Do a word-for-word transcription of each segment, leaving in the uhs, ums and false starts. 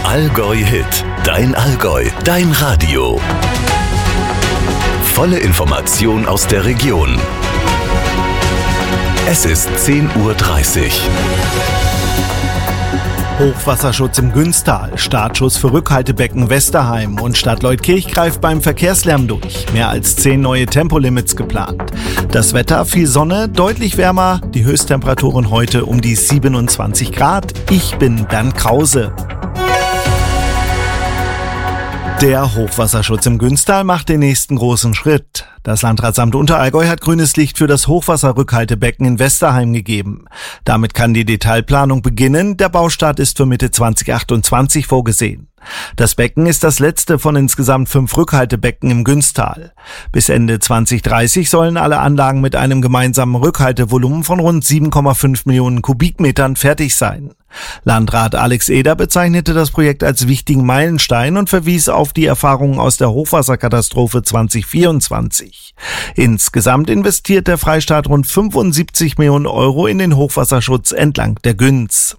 Allgäu-Hit, dein Allgäu, dein Radio. Volle Information aus der Region. Es ist zehn Uhr dreißig. Hochwasserschutz im Günstal, Startschuss für Rückhaltebecken Westerheim und Stadt Leutkirch greift beim Verkehrslärm durch. Mehr als zehn neue Tempolimits geplant. Das Wetter, viel Sonne, deutlich wärmer, die Höchsttemperaturen heute um die siebenundzwanzig Grad. Ich bin Bernd Krause. Der Hochwasserschutz im Günstal macht den nächsten großen Schritt. Das Landratsamt Unterallgäu hat grünes Licht für das Hochwasserrückhaltebecken in Westerheim gegeben. Damit kann die Detailplanung beginnen. Der Baustart ist für Mitte zwanzig achtundzwanzig vorgesehen. Das Becken ist das letzte von insgesamt fünf Rückhaltebecken im Günstal. Bis Ende zwanzig dreißig sollen alle Anlagen mit einem gemeinsamen Rückhaltevolumen von rund sieben Komma fünf Millionen Kubikmetern fertig sein. Landrat Alex Eder bezeichnete das Projekt als wichtigen Meilenstein und verwies auf die Erfahrungen aus der Hochwasserkatastrophe zwanzig vierundzwanzig. Insgesamt investiert der Freistaat rund fünfundsiebzig Millionen Euro in den Hochwasserschutz entlang der Günz.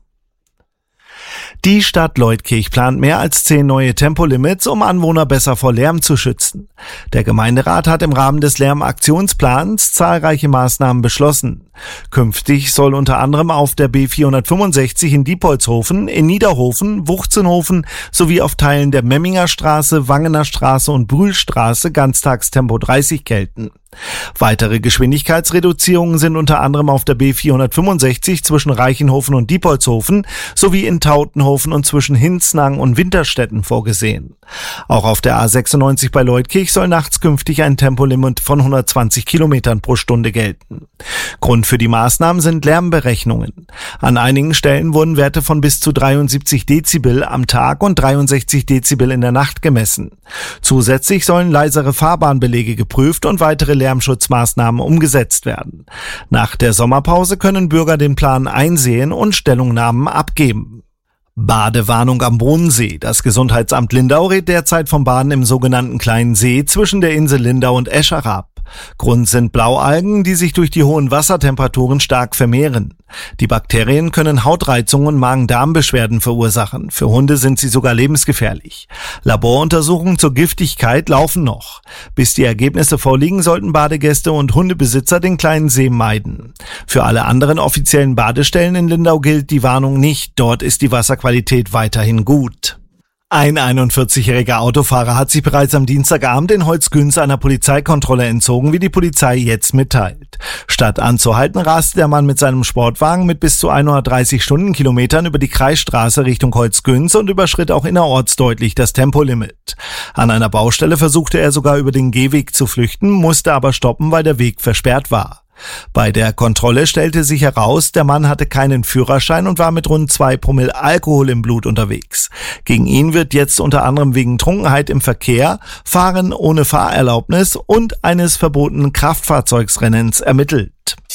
Die Stadt Leutkirch plant mehr als zehn neue Tempolimits, um Anwohner besser vor Lärm zu schützen. Der Gemeinderat hat im Rahmen des Lärmaktionsplans zahlreiche Maßnahmen beschlossen. Künftig soll unter anderem auf der B vierhundertfünfundsechzig in Diepholzhofen, in Niederhofen, Wuchzenhofen sowie auf Teilen der Memminger Straße, Wangener Straße und Brühlstraße Ganztagstempo dreißig gelten. Weitere Geschwindigkeitsreduzierungen sind unter anderem auf der B vierhundertfünfundsechzig zwischen Reichenhofen und Diepholzhofen sowie in Tautenhofen und zwischen Hinznang und Winterstetten vorgesehen. Auch auf der A sechsundneunzig bei Leutkirch soll nachts künftig ein Tempolimit von hundertzwanzig Kilometern pro Stunde gelten. Grund für die Maßnahmen sind Lärmberechnungen. An einigen Stellen wurden Werte von bis zu dreiundsiebzig Dezibel am Tag und dreiundsechzig Dezibel in der Nacht gemessen. Zusätzlich sollen leisere Fahrbahnbelege geprüft und weitere Lärmschutzmaßnahmen umgesetzt werden. Nach der Sommerpause können Bürger den Plan einsehen und Stellungnahmen abgeben. Badewarnung am Bodensee. Das Gesundheitsamt Lindau rät derzeit vom Baden im sogenannten Kleinen See zwischen der Insel Lindau und Escher ab. Grund sind Blaualgen, die sich durch die hohen Wassertemperaturen stark vermehren. Die Bakterien können Hautreizungen und Magen-Darm-Beschwerden verursachen. Für Hunde sind sie sogar lebensgefährlich. Laboruntersuchungen zur Giftigkeit laufen noch. Bis die Ergebnisse vorliegen, sollten Badegäste und Hundebesitzer den Kleinen See meiden. Für alle anderen offiziellen Badestellen in Lindau gilt die Warnung nicht. Dort ist die Wasserqualität weiterhin gut. Ein einundvierzigjähriger Autofahrer hat sich bereits am Dienstagabend in Holzgünz einer Polizeikontrolle entzogen, wie die Polizei jetzt mitteilt. Statt anzuhalten, raste der Mann mit seinem Sportwagen mit bis zu hundertdreißig Stundenkilometern über die Kreisstraße Richtung Holzgünz und überschritt auch innerorts deutlich das Tempolimit. An einer Baustelle versuchte er sogar über den Gehweg zu flüchten, musste aber stoppen, weil der Weg versperrt war. Bei der Kontrolle stellte sich heraus, der Mann hatte keinen Führerschein und war mit rund zwei Promille Alkohol im Blut unterwegs. Gegen ihn wird jetzt unter anderem wegen Trunkenheit im Verkehr, Fahren ohne Fahrerlaubnis und eines verbotenen Kraftfahrzeugsrennens ermittelt.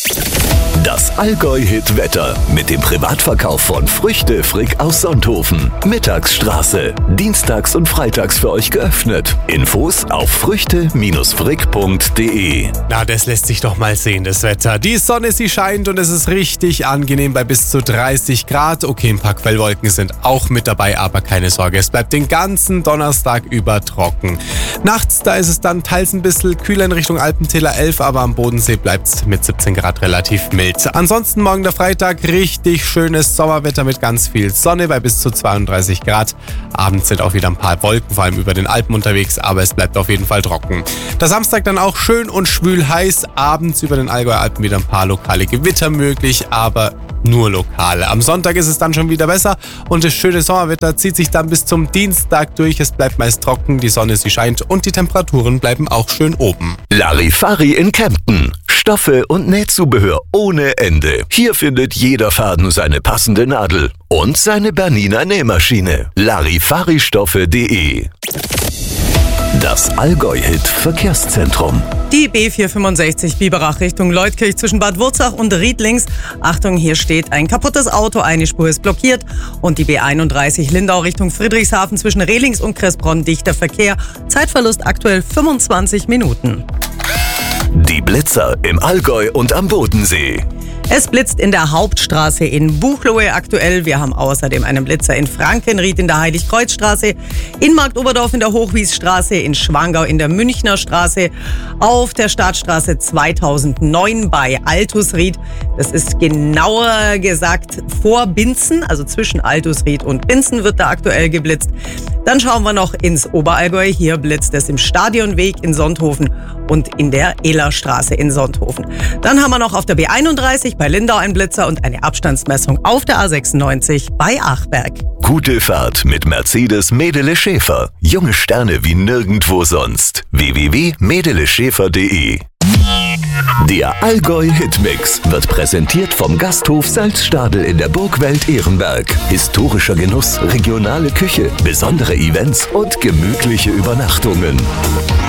Das Allgäu-Hit-Wetter mit dem Privatverkauf von Früchte Frick aus Sonthofen. Mittagsstraße. Dienstags und freitags für euch geöffnet. Infos auf früchte frick punkt de. Na, das lässt sich doch mal sehen, das Wetter. Die Sonne, sie scheint und es ist richtig angenehm bei bis zu dreißig Grad. Okay, ein paar Quellwolken sind auch mit dabei, aber keine Sorge, es bleibt den ganzen Donnerstag über trocken. Nachts, da ist es dann teils ein bisschen kühler in Richtung Alpentäler elf, aber am Bodensee bleibt es mit siebzehn Grad relativ mild. Ansonsten morgen der Freitag, richtig schönes Sommerwetter mit ganz viel Sonne bei bis zu zweiunddreißig Grad. Abends sind auch wieder ein paar Wolken, vor allem über den Alpen unterwegs, aber es bleibt auf jeden Fall trocken. Der Samstag dann auch schön und schwül heiß, abends über den Allgäuer Alpen wieder ein paar lokale Gewitter möglich, aber nur lokale. Am Sonntag ist es dann schon wieder besser und das schöne Sommerwetter zieht sich dann bis zum Dienstag durch. Es bleibt meist trocken, die Sonne, sie scheint und die Temperaturen bleiben auch schön oben. Larifari in Kempten. Stoffe und Nähzubehör ohne Ende. Hier findet jeder Faden seine passende Nadel und seine Bernina Nähmaschine. Larifaristoffe punkt de. Das Allgäu-Hit Verkehrszentrum. Die B vierhundertfünfundsechzig Biberach Richtung Leutkirch zwischen Bad Wurzach und Riedlings. Achtung, hier steht ein kaputtes Auto, eine Spur ist blockiert. Und die B einunddreißig Lindau Richtung Friedrichshafen zwischen Rehlings und Kressbronn dichter Verkehr. Zeitverlust aktuell fünfundzwanzig Minuten. Die Blitzer im Allgäu und am Bodensee. Es blitzt in der Hauptstraße in Buchloe aktuell. Wir haben außerdem einen Blitzer in Frankenried in der Heiligkreuzstraße, in Marktoberdorf in der Hochwiesstraße, in Schwangau in der Münchner Straße, auf der Stadtstraße zweitausendneun bei Altusried. Das ist genauer gesagt vor Binzen, also zwischen Altusried und Binzen wird da aktuell geblitzt. Dann schauen wir noch ins Oberallgäu. Hier blitzt es im Stadionweg in Sonthofen und in der Ehlerstraße in Sonthofen. Dann haben wir noch auf der B einunddreißig bei Lindau einen Blitzer und eine Abstandsmessung auf der A sechsundneunzig bei Achberg. Gute Fahrt mit Mercedes Medele Schäfer. Junge Sterne wie nirgendwo sonst. w w w punkt medele schäfer punkt de. Der Allgäu Hitmix wird präsentiert vom Gasthof Salzstadel in der Burgwelt Ehrenberg. Historischer Genuss, regionale Küche, besondere Events und gemütliche Übernachtungen.